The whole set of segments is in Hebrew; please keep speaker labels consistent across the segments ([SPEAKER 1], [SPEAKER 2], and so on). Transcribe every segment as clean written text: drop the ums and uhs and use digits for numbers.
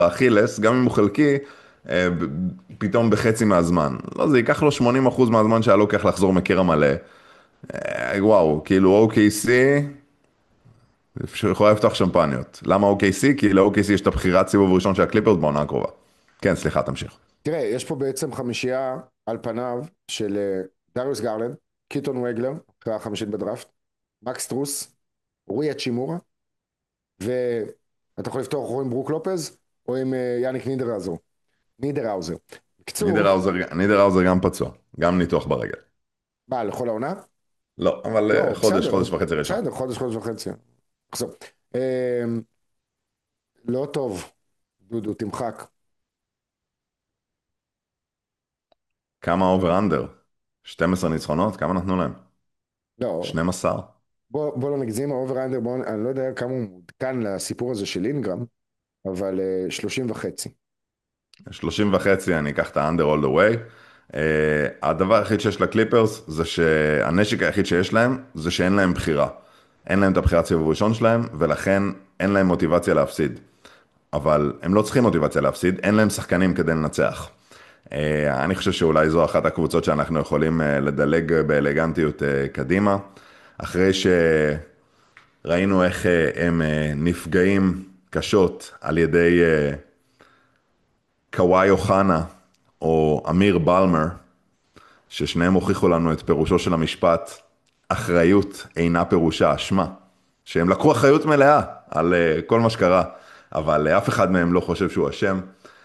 [SPEAKER 1] באכילס, גם אם הוא חלקי, פתאום בחצי מהזמן. לא, זה ייקח לו 80% מהזמן שהיה לוקח לחזור מקרע מלא. וואו, כאילו OKC, יכולה לפתוח שמפניות. למה OKC? כי ל-OKC יש את הבחירת סיבוב ראשון של הקליפרס בעונה הקרובה. כן, סליחה, תמשיך.
[SPEAKER 2] תראה, יש פה בעצם חמישייה על פניו של דריוס גרלנד, קיטון וגלר, אחרי החמישית בדראפט, מקס טרוס, רוי אצ'ימורה, ואתה יכול לפתוח או עם ברוק לופז, או עם יאניק נידראוזר. בקיצור,
[SPEAKER 1] נידר האוזר גם פצוע, גם ניתוח ברגל.
[SPEAKER 2] מה, לכל העונה?
[SPEAKER 1] לא, אבל
[SPEAKER 2] לא,
[SPEAKER 1] חודש,
[SPEAKER 2] בסדר,
[SPEAKER 1] חודש וחצי ראשון.
[SPEAKER 2] בסדר, חודש, חודש וחצי. עכשיו, לא טוב, דודו, תמחק.
[SPEAKER 1] כמה אובר אנדר? 12 ניצחונות? כמה נתנו להם?
[SPEAKER 2] לא,
[SPEAKER 1] 12?
[SPEAKER 2] בוא לא נגזים, האובר אנדר, אני לא יודע כמה הוא מעודכן לסיפור הזה של אינגרם, אבל 30 וחצי.
[SPEAKER 1] 30 וחצי, אני אקח את האנדר all the way. הדבר היחיד שיש לקליפרס זה שהנשק היחיד שיש להם זה שאין להם בחירה. אין להם את הבחירת סיבוב ראשון שלהם, ולכן אין להם מוטיבציה להפסיד. אבל הם לא צריכים מוטיבציה להפסיד, אין להם שחקנים כדי לנצח. אני חושב שאולי זו אחת הקבוצות שאנחנו יכולים לדלג באלגנטיות קדימה. אחרי שראינו איך הם נפגעים קשות על ידי קוואי אוחנה או אמיר בלמר, ששניהם הוכיחו לנו את פירושו של המשפט, אחריות אינה פירושה אשמה. שהם לקחו אחריות מלאה על כל מה שקרה, אבל אף אחד מהם לא חושב שהוא אשם.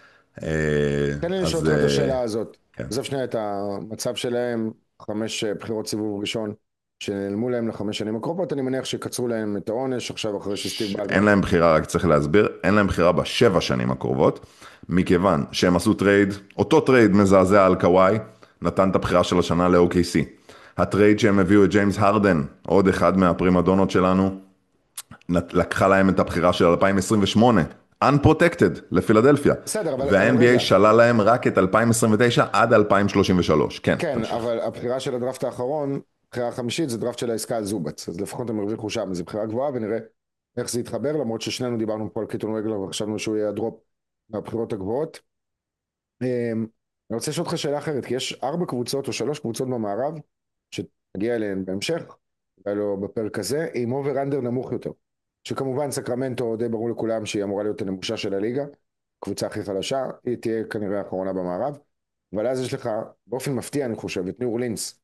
[SPEAKER 2] תן לי לשאול
[SPEAKER 1] אז
[SPEAKER 2] אותך את השאלה הזאת.
[SPEAKER 1] כן.
[SPEAKER 2] עזוב שנייה את המצב שלהם, 5 בחירות סיבוב ראשון, שנעלמו להם ל5 שנים הקרובות, אני מניח שקצרו להם את העונש, עכשיו אחרי שסטיב בלמר.
[SPEAKER 1] אין להם בחירה, רק צריך להסביר, אין להם בחירה ב7 שנים הקרובות, מכיוון שהם עשו טרייד, אותו טרייד מזעזע על קוואי, נתן את הבחירה של השנה ל-OKC. הטרייד שהם הביאו את ג'יימס הרדן, עוד אחד מהפרימדונות שלנו, לקחה להם את הבחירה של 2028, unprotected, לפילדלפיה.
[SPEAKER 2] בסדר, אבל רגע.
[SPEAKER 1] וה-NBA שלל להם רק את 2029 עד 2033. כן,
[SPEAKER 2] כן,
[SPEAKER 1] תמשיך.
[SPEAKER 2] אבל הבחירה של הדראפט האחרון, הבחירה החמישית, זה דראפט של העסקה על זובץ, אז לפחות הם הרוויחו שם, זו בחירה גבוהה, ונראה איך זה יתחבר, למרות ששנינו דיברנו פה על קיטון רגלר, וחשבנו שהוא יהיה הדרופ מהבחירות הגבוהות. אני רוצה לשאול אותך שאלה אחרת, כי יש 4 קבוצות או 3 קבוצות במערב, שתגיע אליהן בהמשך, אולי לא בפרק הזה, עם אובר אנדר נמוך יותר. שכמובן סקרמנטו די ברור לכולם שהיא אמורה להיות הנמושה של הליגה, קבוצה הכי חלשה, היא תהיה כנראה האחרונה במערב, אבל אז יש לך, באופן מפתיע אני חושב, את ניו אורלינס,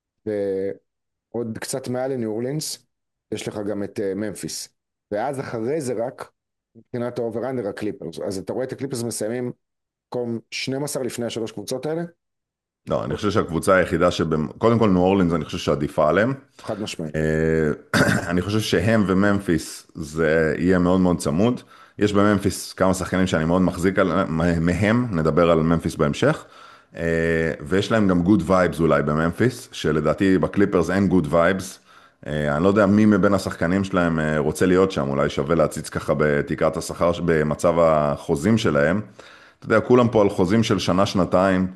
[SPEAKER 2] ועוד קצת מעל לניו אורלינס, יש לך גם את ממפיס, ואז אחרי זה רק, מבחינת האובר אנדר הקליפרס, אז אתה רואה את הקליפרס מסיימים מקום 12 לפני ה3 קבוצות האלה,
[SPEAKER 1] לא, אני חושב שהקבוצה היחידה קודם כל ניו אורלינס, אני חושב שעדיפה עליהם.
[SPEAKER 2] חד משמעית.
[SPEAKER 1] אני חושב שהם וממפיס זה יהיה מאוד מאוד צמוד. יש בממפיס כמה שחקנים שאני מאוד מחזיק מהם, נדבר על ממפיס בהמשך. ויש להם גם גוד וייבס אולי בממפיס, שלדעתי בקליפרס אין גוד וייבס. אני לא יודע מי מבין השחקנים שלהם רוצה להיות שם, אולי שווה להציץ ככה בתקרת השכר, במצב החוזים שלהם. אתה יודע, כולם פה על חוזים של שנה, שנתיים.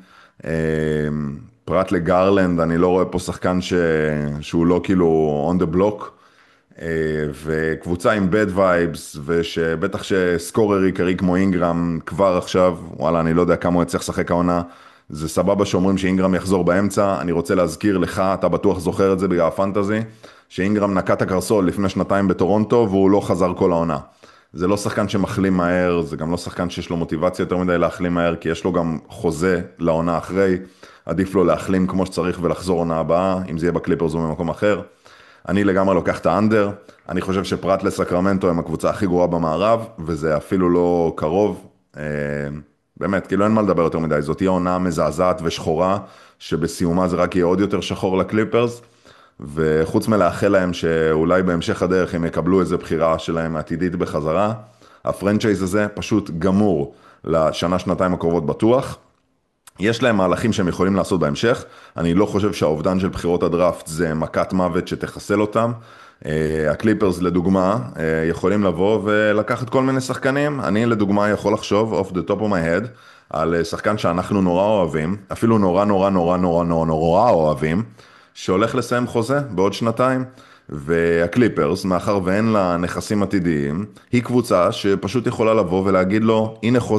[SPEAKER 1] פרט לגרלנד, אני לא רואה פה שחקן שהוא לא כאילו on the block, וקבוצה עם bad vibes, ושבטח שסקורר עיקרי כמו אינגרם כבר עכשיו, וואלה, אני לא יודע כמה הוא יצליח לשחק העונה, זה סבבה שאומרים שאינגרם יחזור באמצע. אני רוצה להזכיר לך, אתה בטוח זוכר את זה בגלל הפנטזי, שאינגרם נקע את הקרסול לפני שנתיים בטורונטו, והוא לא חזר כל העונה. זה לא שחקן שמחלים מהר, זה גם לא שחקן שיש לו מוטיבציה יותר מדי להחלים מהר, כי יש לו גם חוזה לעונה אחרי, עדיף לו להחלים כמו שצריך ולחזור עונה הבאה, אם זה יהיה בקליפרס או במקום אחר. אני לגמרי לוקח את האנדר, אני חושב שפרט לסקרמנטו הם הקבוצה הכי גרועה במערב, וזה אפילו לא קרוב. באמת, כאילו אין מה לדבר יותר מדי, זאת תהיה עונה מזעזעת ושחורה, שבסיומה זה רק יהיה עוד יותר שחור לקליפרס, וחוץ מלאחל להם שאולי בהמשך הדרך הם יקבלו איזה בחירה שלהם עתידית בחזרה, הפרנצ'ייז הזה פשוט גמור לשנה, שנתיים הקרובות בטוח. יש להם מהלכים שהם יכולים לעשות בהמשך, אני לא חושב שהאובדן של בחירות הדראפט זה מכת מוות שתחסל אותם. הקליפרס לדוגמה יכולים לבוא ולקחת כל מיני שחקנים, אני לדוגמה יכול לחשוב off the top of my head על שחקן שאנחנו נורא אוהבים, אפילו נורא נורא נורא נורא נורא נורא אוהבים, שהולך לסיים חוזה בעוד שנתיים, והקליפרס, מאחר ואין לה נכסים עתידיים, היא קבוצה שפשוט יכולה לבוא ולהגיד לו, הנה חוזה